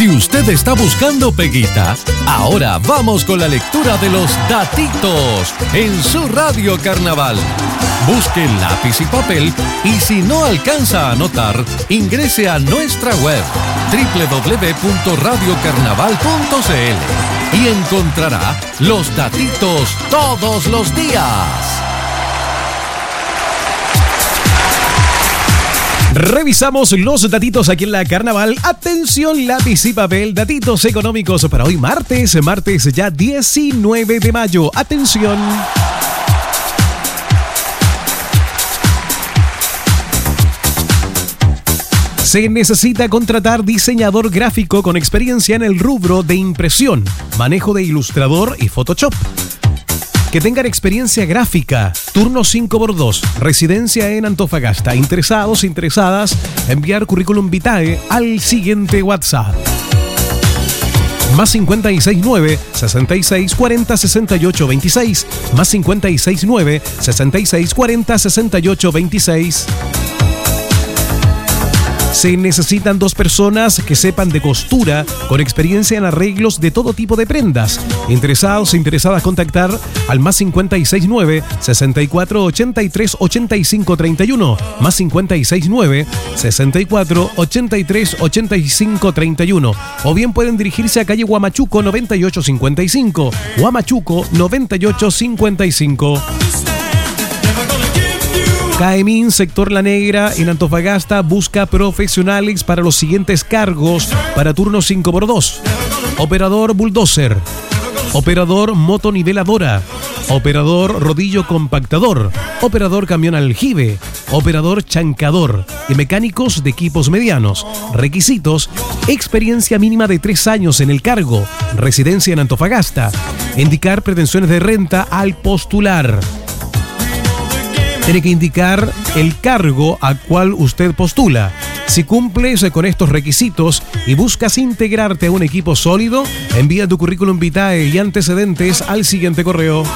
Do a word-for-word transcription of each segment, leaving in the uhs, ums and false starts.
Si usted está buscando peguita, ahora vamos con la lectura de los datitos en su Radio Carnaval. Busque lápiz y papel y si no alcanza a anotar, ingrese a nuestra web doble u doble u doble u punto radio carnaval punto c l y encontrará los datitos todos los días. Revisamos los datitos aquí en la Carnaval. Atención, lápiz y papel, datitos económicos para hoy martes, martes ya diecinueve de mayo. Atención. Se necesita contratar diseñador gráfico con experiencia en el rubro de impresión, manejo de ilustrador y Photoshop. Que tengan experiencia gráfica, turno cinco por dos, residencia en Antofagasta. Interesados, interesadas, enviar currículum vitae al siguiente WhatsApp. Más cincuenta y seis nueve, sesenta y seis cuarenta, sesenta y ocho veintiséis. Más cincuenta y seis nueve, sesenta y seis cuarenta, sesenta y ocho veintiséis. Se necesitan dos personas que sepan de costura con experiencia en arreglos de todo tipo de prendas. Interesados e interesadas contactar al más cincuenta y seis nueve, sesenta y cuatro ochenta y tres ochenta y cinco treinta y uno, más cincuenta y seis nueve, sesenta y cuatro ochenta y tres ochenta y cinco treinta y uno, o bien pueden dirigirse a calle Huamachuco noventa y ocho cincuenta y cinco, Huamachuco noventa y ocho cincuenta y cinco. Caemín, sector La Negra, en Antofagasta, busca profesionales para los siguientes cargos para turno cinco por dos. Operador bulldozer, operador motoniveladora, operador rodillo compactador, operador camión aljibe, operador chancador y mecánicos de equipos medianos. Requisitos: experiencia mínima de tres años en el cargo, residencia en Antofagasta. Indicar pretensiones de renta al postular. Tiene que indicar el cargo al cual usted postula. Si cumples con estos requisitos y buscas integrarte a un equipo sólido, envía tu currículum vitae y antecedentes al siguiente correo: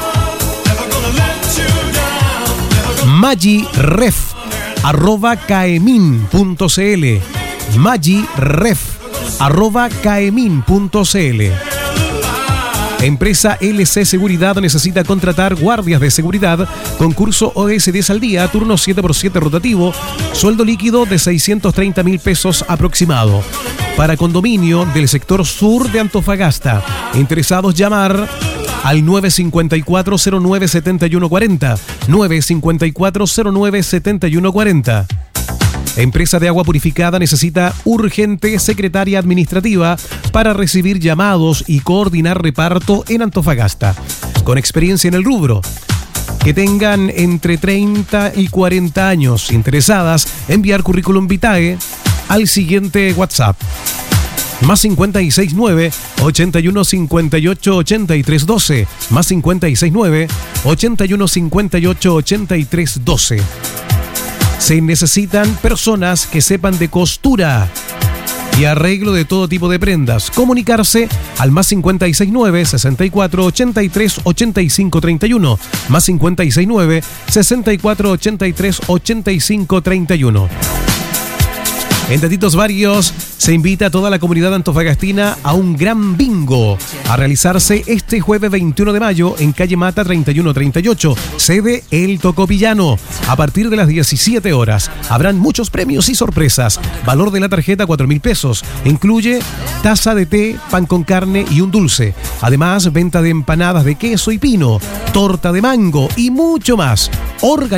magiref arroba caemin punto cl, magiref arroba caemin punto cl. Empresa L C Seguridad necesita contratar guardias de seguridad. Concurso O S diez al día, turno siete por siete rotativo. Sueldo líquido de seiscientos treinta mil pesos aproximado. Para condominio del sector sur de Antofagasta. Interesados llamar al nueve cinco cuatro cero nueve siete uno cuatro cero. nueve cinco cuatro cero nueve siete uno cuatro cero. Empresa de agua purificada necesita urgente secretaria administrativa para recibir llamados y coordinar reparto en Antofagasta. Con experiencia en el rubro. Que tengan entre treinta y cuarenta años. Interesadas, enviar currículum vitae al siguiente WhatsApp. Más cincuenta y seis nueve, ochenta y uno cincuenta y ocho ochenta y tres doce. Más cincuenta y seis nueve, ochenta y uno cincuenta y ocho ochenta y tres doce. Se necesitan personas que sepan de costura y arreglo de todo tipo de prendas. Comunicarse al más cincuenta y seis nueve, sesenta y cuatro ochenta y tres ochenta y cinco treinta y uno, más cincuenta y seis nueve, sesenta y cuatro ochenta y tres ochenta y cinco treinta y uno. En Datitos Varios se invita a toda la comunidad antofagastina a un gran bingo a realizarse este jueves veintiuno de mayo en calle Mata treinta y uno treinta y ocho, sede El Tocopillano. A partir de las diecisiete horas habrán muchos premios y sorpresas. Valor de la tarjeta cuatro mil pesos. Incluye taza de té, pan con carne y un dulce. Además, venta de empanadas de queso y pino, torta de mango y mucho más. Organi-